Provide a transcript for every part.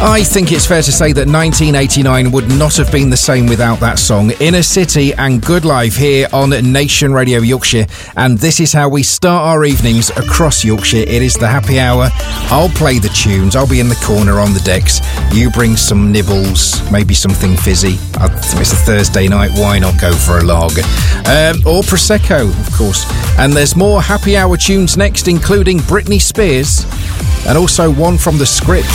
I think it's fair to say that 1989 would not have been the same without that song. Inner City and Good Life here on Nation Radio Yorkshire. And this is how we start our evenings across Yorkshire. It is the happy hour. I'll play the tunes. I'll be in the corner on the decks. You bring some nibbles, maybe something fizzy. It's a Thursday night. Why not go for a lager? Or Prosecco, of course. And there's more happy hour tunes next, including Britney Spears and also one from The Script.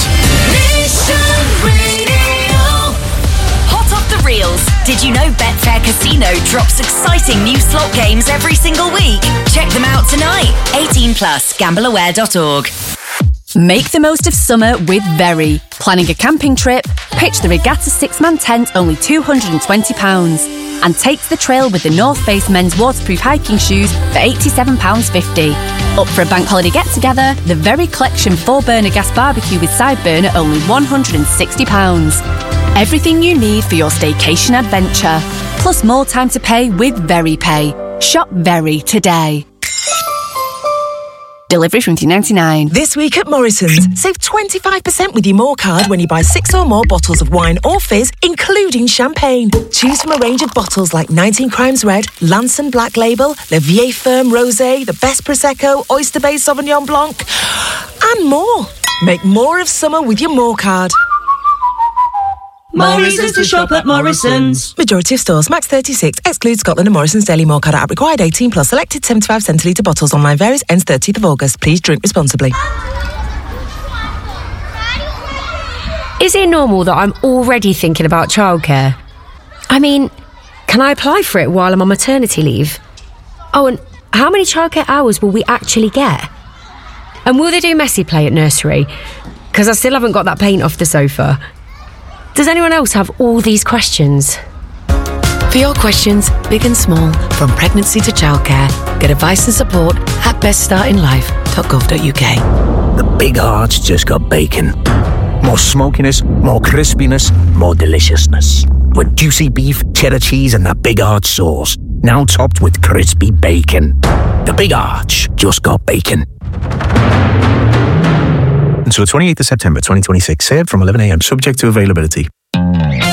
Hot off the reels. Did you know Betfair Casino drops exciting new slot games every single week? Check them out tonight. 18+, gambleaware.org. Make the most of summer with Very. Planning a camping trip? Pitch the Regatta 6-man tent, only £220. And take the trail with the North Face men's waterproof hiking shoes for £87.50. Up for a bank holiday get-together? The Very Collection 4-burner gas barbecue with side burner, only £160. Everything you need for your staycation adventure. Plus more time to pay with Very Pay. Shop Very today. Delivery from $2.99. This week at Morrison's, save 25% with your More card when you buy 6 or more bottles of wine or fizz, including champagne. Choose from a range of bottles like 19 Crimes Red, Lanson Black Label, Le Vieille Ferme Rosé, the Best Prosecco, Oyster Bay Sauvignon Blanc, and more. Make more of summer with your More card. More reasons to shop at Morrison's. Majority of stores, max 36. Exclude Scotland and Morrison's Daily More card app required 18+. Selected 75 centilitre bottles. Online varies. Ends 30th of August. Please drink responsibly. Is it normal that I'm already thinking about childcare? I mean, can I apply for it while I'm on maternity leave? Oh, and how many childcare hours will we actually get? And will they do messy play at nursery? Because I still haven't got that paint off the sofa. Does anyone else have all these questions? For your questions, big and small, from pregnancy to childcare, get advice and support at beststartinlife.gov.uk. The Big Arch just got bacon. More smokiness, more crispiness, more deliciousness. With juicy beef, cheddar cheese and that Big Arch sauce. Now topped with crispy bacon. The Big Arch just got bacon. Until 28th of September 2026, served from 11 a.m, subject to availability.